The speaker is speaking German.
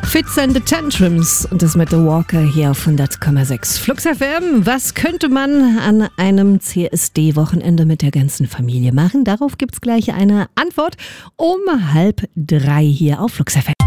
Fits and the Tantrums und das mit The Walker hier auf 100,6 Flux FM. Was könnte man an einem CSD-Wochenende mit der ganzen Familie machen? Darauf gibt's gleich eine Antwort um 2:30 hier auf Flux FM.